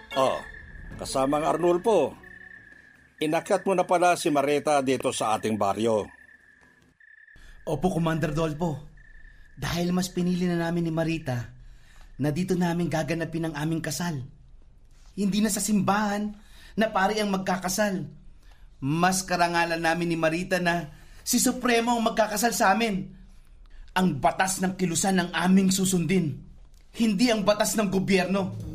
Oh, kasamang Arnulfo, inakyat mo na pala si Marita dito sa ating baryo. Opo, Commander Dolpo. Dahil mas pinili na namin ni Marita na dito namin gaganapin ang aming kasal. Hindi na sa simbahan na pari ang magkakasal. Mas karangalan namin ni Marita na si Supremo ang magkakasal sa amin. Ang batas ng kilusan ng aming susundin, hindi ang batas ng gobyerno.